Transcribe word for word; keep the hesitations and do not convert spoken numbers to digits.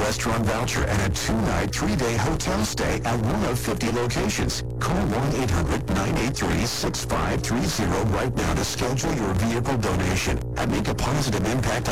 restaurant voucher and a two-night, three-day hotel stay at one of fifty locations. Call one eight hundred nine eight three six five three zero right now to schedule your vehicle donation and make a positive impact